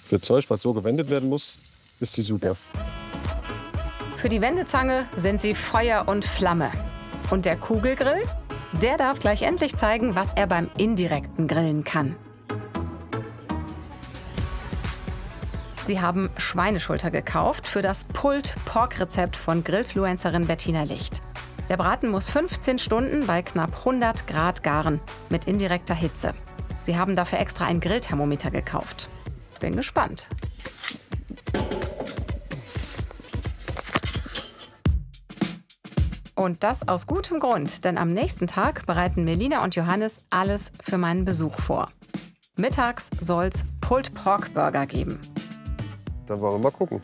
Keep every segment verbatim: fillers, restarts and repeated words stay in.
Für Zeug, was so gewendet werden muss, ist die super. Für die Wendezange sind sie Feuer und Flamme. Und der Kugelgrill? Der darf gleich endlich zeigen, was er beim indirekten Grillen kann. Sie haben Schweineschulter gekauft für das Pulled-Pork-Rezept von Grillfluencerin Bettina Licht. Der Braten muss fünfzehn Stunden bei knapp hundert Grad garen, mit indirekter Hitze. Sie haben dafür extra ein Grillthermometer gekauft. Bin gespannt. Und das aus gutem Grund, denn am nächsten Tag bereiten Melina und Johannes alles für meinen Besuch vor. Mittags soll's Pulled Pork Burger geben. Dann wollen wir mal gucken.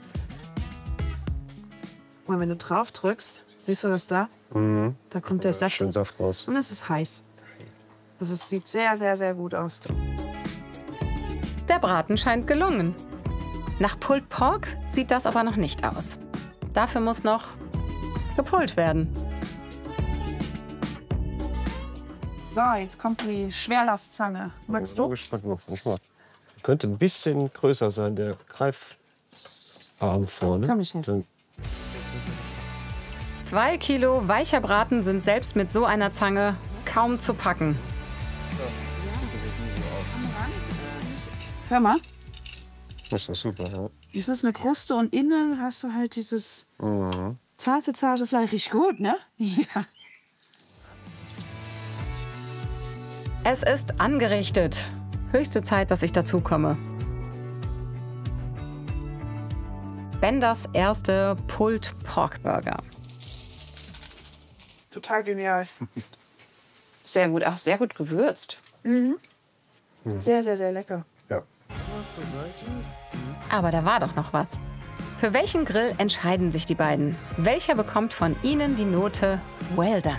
Und wenn du drauf drückst, siehst du das da? Mhm. Da kommt der Saft. Schön Saft raus. Und es ist heiß. Also es sieht sehr, sehr, sehr gut aus. Der Braten scheint gelungen. Nach Pulled Pork sieht das aber noch nicht aus. Dafür muss noch gepullt werden. So, jetzt kommt die Schwerlastzange. Magst du? Könnte ein bisschen größer sein, der Greifarm vorne. Komm ich hin. Zwei Kilo weicher Braten sind selbst mit so einer Zange kaum zu packen. Hör mal. Das ist super, ja. Es ist eine Kruste und innen hast du halt dieses Mhm. zarte, zarte Fleisch. Riecht gut, ne? Ja. Es ist angerichtet. Höchste Zeit, dass ich dazukomme. Benders erste Pulled Pork Burger. Total genial. Sehr gut, auch sehr gut gewürzt. Mhm. Sehr, sehr, sehr lecker. Ja. Aber da war doch noch was. Für welchen Grill entscheiden sich die beiden? Welcher bekommt von ihnen die Note Well done?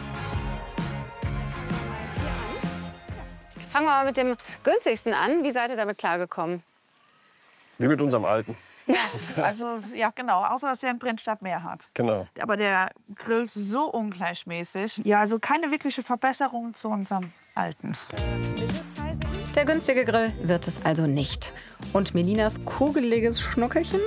Fangen wir mal mit dem günstigsten an. Wie seid ihr damit klargekommen? Wie mit unserem alten. Also, ja, genau. Außer, dass er einen Brennstab mehr hat. Genau. Aber der grillt so ungleichmäßig. Ja, also keine wirkliche Verbesserung zu unserem alten. Der günstige Grill wird es also nicht. Und Melinas kugeliges Schnuckelchen?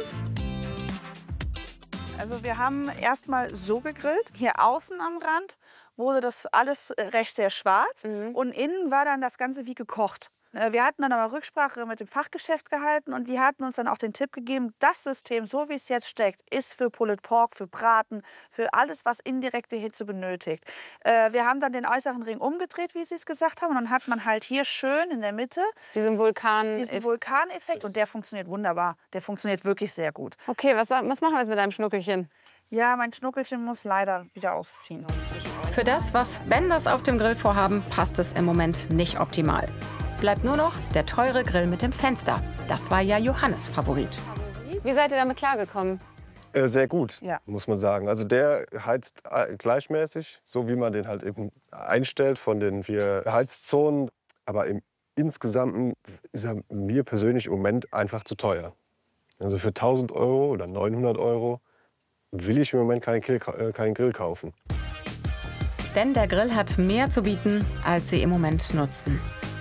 Also wir haben erst mal so gegrillt. Hier außen am Rand wurde das alles recht sehr schwarz. Mhm. Und innen war dann das Ganze wie gekocht. Wir hatten dann aber Rücksprache mit dem Fachgeschäft gehalten und die hatten uns dann auch den Tipp gegeben, das System, so wie es jetzt steckt, ist für Pulled Pork, für Braten, für alles, was indirekte Hitze benötigt. Äh, wir haben dann den äußeren Ring umgedreht, wie sie es gesagt haben, und dann hat man halt hier schön in der Mitte Diesen Vulkan. diesen Vulkaneffekt und der funktioniert wunderbar. Der funktioniert wirklich sehr gut. Okay, was, was machen wir jetzt mit deinem Schnuckelchen? Ja, mein Schnuckelchen muss leider wieder ausziehen. Für das, was Benders auf dem Grill vorhaben, passt es im Moment nicht optimal. Bleibt nur noch der teure Grill mit dem Fenster. Das war ja Johannes' Favorit. Wie seid ihr damit klargekommen? Äh, sehr gut, Ja. muss man sagen. Also der heizt äh, gleichmäßig, so wie man den halt eben einstellt von den vier Heizzonen. Aber im Insgesamten ist er mir persönlich im Moment einfach zu teuer. Also für tausend Euro oder neunhundert Euro will ich im Moment keinen Grill, äh, keinen Grill kaufen. Denn der Grill hat mehr zu bieten, als sie im Moment nutzen.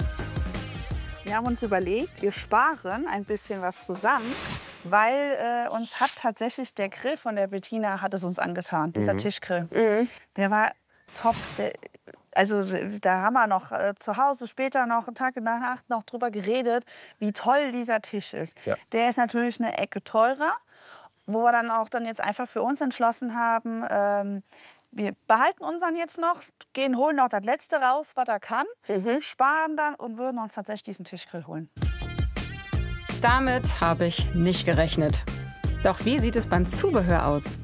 Wir haben uns überlegt, wir sparen ein bisschen was zusammen, weil äh, uns hat tatsächlich der Grill von der Bettina hat es uns angetan, dieser Mhm. Tischgrill. Mhm. Der war top. Der, also da haben wir noch äh, zu Hause später noch, einen Tag in der Nacht noch drüber geredet, wie toll dieser Tisch ist. Ja. Der ist natürlich eine Ecke teurer, wo wir dann auch dann jetzt einfach für uns entschlossen haben, ähm, wir behalten unseren jetzt noch, gehen, holen noch das Letzte raus, was er kann, Mhm. sparen dann und würden uns tatsächlich diesen Tischgrill holen. Damit habe ich nicht gerechnet. Doch wie sieht es beim Zubehör aus?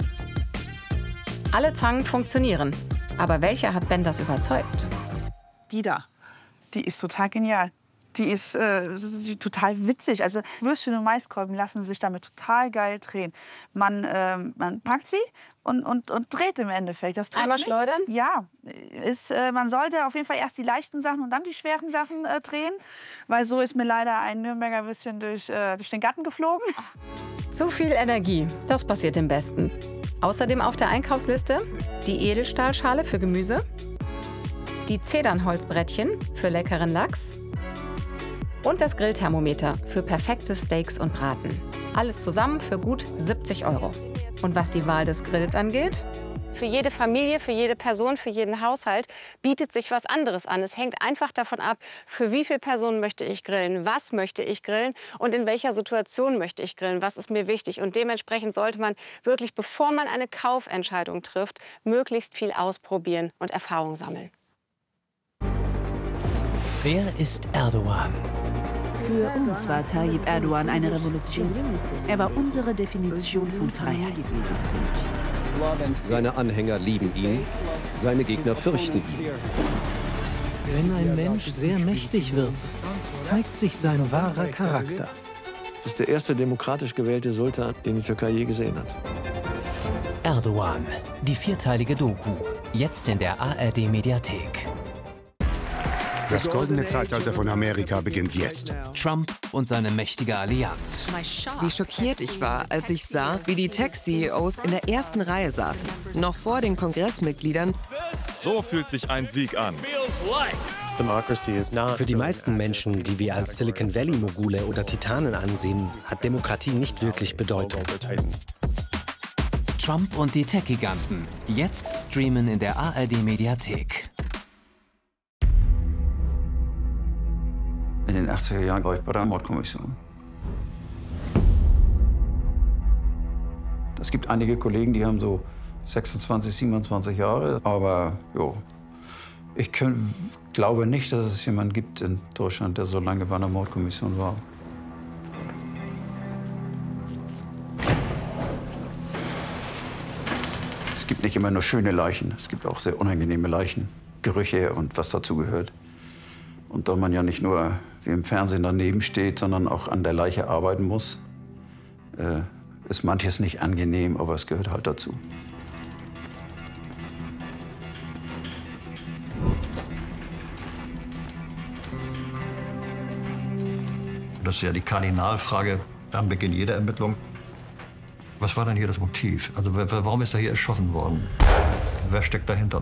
Alle Zangen funktionieren. Aber welcher hat Benders überzeugt? Die da, die ist total genial. Die ist äh, die total witzig. Also Würstchen und Maiskolben lassen sich damit total geil drehen. Man, ähm, man packt sie und, und, und dreht im Endeffekt. Das dreht Einmal mit. schleudern? Ja, ist, äh, man sollte auf jeden Fall erst die leichten Sachen und dann die schweren Sachen äh, drehen. Weil so ist mir leider ein Nürnberger Würstchen durch, äh, durch den Garten geflogen. Zu viel Energie, das passiert dem Besten. Außerdem auf der Einkaufsliste die Edelstahlschale für Gemüse, die Zedernholzbrettchen für leckeren Lachs, Und das Grillthermometer für perfekte Steaks und Braten. Alles zusammen für gut siebzig Euro. Und was die Wahl des Grills angeht? Für jede Familie, für jede Person, für jeden Haushalt bietet sich was anderes an. Es hängt einfach davon ab, für wie viele Personen möchte ich grillen, was möchte ich grillen und in welcher Situation möchte ich grillen, was ist mir wichtig. Und dementsprechend sollte man wirklich, bevor man eine Kaufentscheidung trifft, möglichst viel ausprobieren und Erfahrung sammeln. Wer ist Erdogan? Für uns war Tayyip Erdogan eine Revolution. Er war unsere Definition von Freiheit. Seine Anhänger lieben ihn, seine Gegner fürchten ihn. Wenn ein Mensch sehr mächtig wird, zeigt sich sein wahrer Charakter. Das ist der erste demokratisch gewählte Sultan, den die Türkei je gesehen hat. Erdogan, die vierteilige Doku, jetzt in der A R D-Mediathek. Das goldene Zeitalter von Amerika beginnt jetzt. Trump und seine mächtige Allianz. Wie schockiert ich war, als ich sah, wie die Tech-C E Os in der ersten Reihe saßen, noch vor den Kongressmitgliedern. So fühlt sich ein Sieg an. Für die meisten Menschen, die wir als Silicon Valley-Mogule oder Titanen ansehen, hat Demokratie nicht wirklich Bedeutung. Trump und die Tech-Giganten, jetzt streamen in der A R D-Mediathek. In den achtziger Jahren war ich bei der Mordkommission. Es gibt einige Kollegen, die haben so sechsundzwanzig, siebenundzwanzig Jahre. Aber jo, ich können, glaube nicht, dass es jemanden gibt in Deutschland, der so lange bei einer Mordkommission war. Es gibt nicht immer nur schöne Leichen, es gibt auch sehr unangenehme Leichen, Gerüche und was dazu gehört. Und da man ja nicht nur wie im Fernsehen daneben steht, sondern auch an der Leiche arbeiten muss, äh, ist manches nicht angenehm, aber es gehört halt dazu. Das ist ja die Kardinalfrage am Beginn jeder Ermittlung. Was war denn hier das Motiv? Also warum ist er hier erschossen worden? Wer steckt dahinter?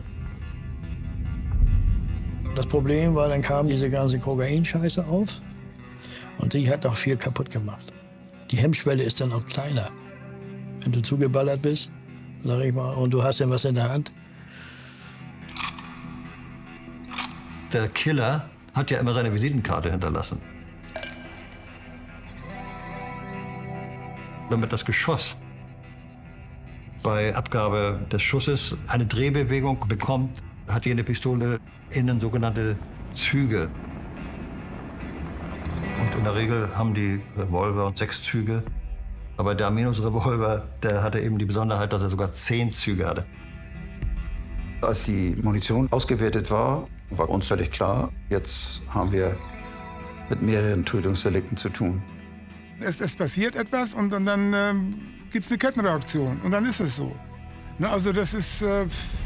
Das Problem war, dann kam diese ganze Kokain-Scheiße auf und die hat auch viel kaputt gemacht. Die Hemmschwelle ist dann auch kleiner. Wenn du zugeballert bist, sag ich mal, und du hast dann was in der Hand. Der Killer hat ja immer seine Visitenkarte hinterlassen. Damit das Geschoss bei Abgabe des Schusses eine Drehbewegung bekommt, hat jede Pistole innen sogenannte Züge. Und in der Regel haben die Revolver sechs Züge. Aber der Armenus-Revolver, der hatte eben die Besonderheit, dass er sogar zehn Züge hatte. Als die Munition ausgewertet war, war uns völlig klar, jetzt haben wir mit mehreren Tötungsdelikten zu tun. Es, es passiert etwas und dann, dann ähm, gibt es eine Kettenreaktion und dann ist es so. Ne, also das ist, äh,